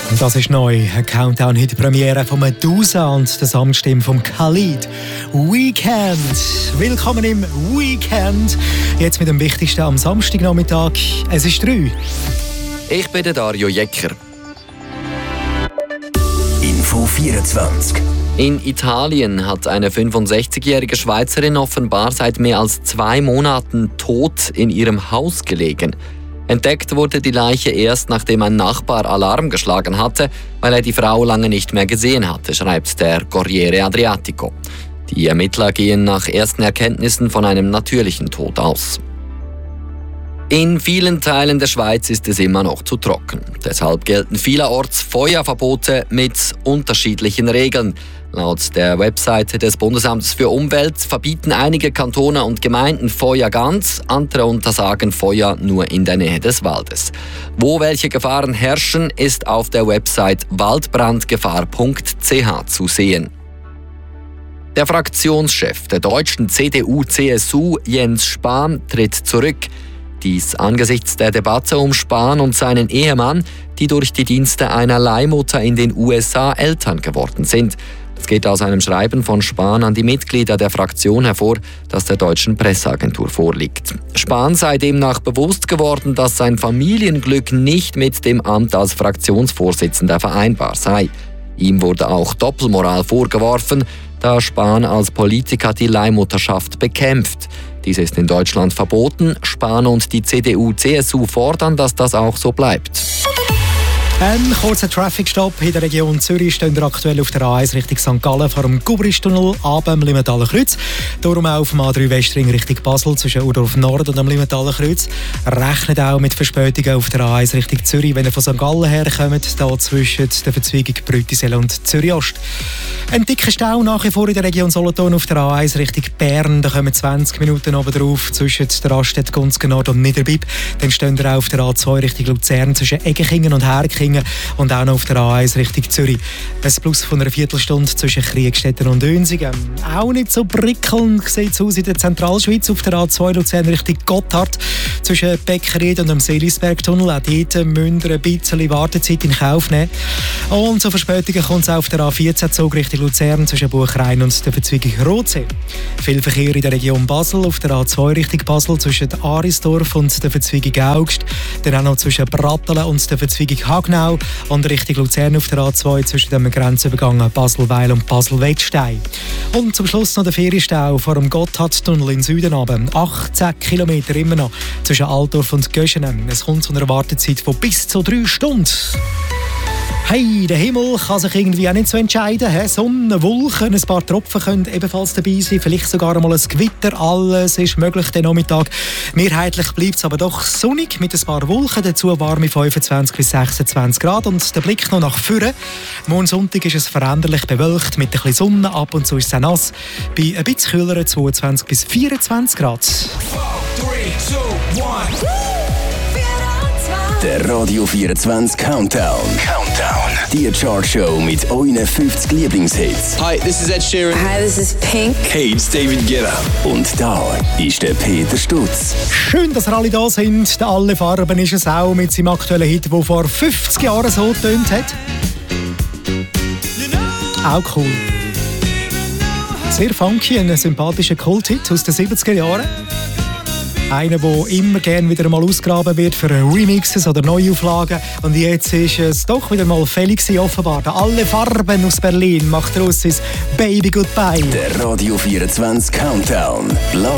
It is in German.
Das ist neu. Ein Countdown heute Premiere von Medusa und der Samtstimme von Khalid. Weekend. Willkommen im Weekend. Jetzt mit dem Wichtigsten am Samstagnachmittag. Es ist 3. Ich bin der Dario Jecker. Info 24. In Italien hat eine 65-jährige Schweizerin offenbar seit mehr als 2 Monaten tot in ihrem Haus gelegen. Entdeckt wurde die Leiche erst, nachdem ein Nachbar Alarm geschlagen hatte, weil er die Frau lange nicht mehr gesehen hatte, schreibt der Corriere Adriatico. Die Ermittler gehen nach ersten Erkenntnissen von einem natürlichen Tod aus. In vielen Teilen der Schweiz ist es immer noch zu trocken. Deshalb gelten vielerorts Feuerverbote mit unterschiedlichen Regeln. Laut der Webseite des Bundesamtes für Umwelt verbieten einige Kantone und Gemeinden Feuer ganz, andere untersagen Feuer nur in der Nähe des Waldes. Wo welche Gefahren herrschen, ist auf der Website waldbrandgefahr.ch zu sehen. Der Fraktionschef der deutschen CDU-CSU, Jens Spahn, tritt zurück. Dies angesichts der Debatte um Spahn und seinen Ehemann, die durch die Dienste einer Leihmutter in den USA Eltern geworden sind. Es geht aus einem Schreiben von Spahn an die Mitglieder der Fraktion hervor, das der deutschen Presseagentur vorliegt. Spahn sei demnach bewusst geworden, dass sein Familienglück nicht mit dem Amt als Fraktionsvorsitzender vereinbar sei. Ihm wurde auch Doppelmoral vorgeworfen, da Spahn als Politiker die Leihmutterschaft bekämpft. Dies ist in Deutschland verboten. Spahn und die CDU-CSU fordern, dass das auch so bleibt. Ein kurzer Traffic-Stop in der Region Zürich stehen wir aktuell auf der A1 Richtung St. Gallen vor dem Gubristunnel ab dem Limentaler Kreuz. Darum auch auf dem A3 Westring Richtung Basel zwischen Urdorf Nord und dem Limentaler Kreuz. Rechnet auch mit Verspätungen auf der A1 Richtung Zürich, wenn ihr von St. Gallen herkommt, da zwischen der Verzweigung Brütisel und Zürich Ost. Ein dicker Stau nach wie vor in der Region Solothurn auf der A1 Richtung Bern. Da kommen 20 Minuten oben drauf zwischen der Raststätte Gunzgen Nord und Niederbipp. Dann stehen wir auch auf der A2 Richtung Luzern zwischen Eggekingen und Herkingen. Und auch noch auf der A1 Richtung Zürich. Ein Plus von einer Viertelstunde zwischen Kriegstetten und Dönsigen. Auch nicht so prickelnd sieht es aus in der Zentralschweiz auf der A2 Luzern Richtung Gotthard. Zwischen Beckeried und dem Seelisbergtunnel. Auch dort müsst ihr ein bisschen Wartezeit in Kauf nehmen. Und zu Verspätungen kommt es auch auf der A14 Zug Richtung Luzern zwischen Buchrein und der Verzweigung Rotsee. Viel Verkehr in der Region Basel auf der A2 Richtung Basel zwischen Arisdorf und der Verzweigung Augst. Dann auch noch zwischen Brattelen und der Verzweigung Hagnau. Und Richtung Luzern auf der A2 zwischen dem Grenzübergang Baselweil und Basel-Wettstein. Und zum Schluss noch der Ferienstau vor dem Gotthardtunnel im Süden runter. 18 Kilometer immer noch zwischen Altdorf und Göschenen. Es kommt zu einer Wartezeit von bis zu 3 Stunden. Hey, der Himmel kann sich irgendwie auch nicht so entscheiden. Sonne, Wolken, ein paar Tropfen können ebenfalls dabei sein, vielleicht sogar einmal ein Gewitter. Alles ist möglich den Nachmittag. Mehrheitlich bleibt es aber doch sonnig mit ein paar Wolken, dazu warme 25 bis 26 Grad. Und der Blick noch nach vorne. Morgen Sonntag ist es veränderlich bewölkt mit ein bisschen Sonne, ab und zu ist es auch nass. Bei ein bisschen kühleren 22 bis 24 Grad. 4, 3, 2, 1. Der Radio 24 Countdown. Die Chartshow mit euren 50 Lieblingshits. Hi, this is Ed Sheeran. Hi, this is Pink. Hey, it's David Guetta. Und da ist der Peter Stutz. Schön, dass ihr alle da sind. Der Alle Farben ist es auch mit seinem aktuellen Hit, der vor 50 Jahren so getönt hat. Auch cool. Sehr funky, ein sympathischer Kult-Hit aus den 70er Jahren. Einer, der immer gerne wieder mal ausgraben wird für Remixes oder Neuauflagen. Und jetzt ist es doch wieder mal fällig offenbar. Alle Farben aus Berlin macht daraus sein Baby Goodbye. Der Radio 24 Countdown.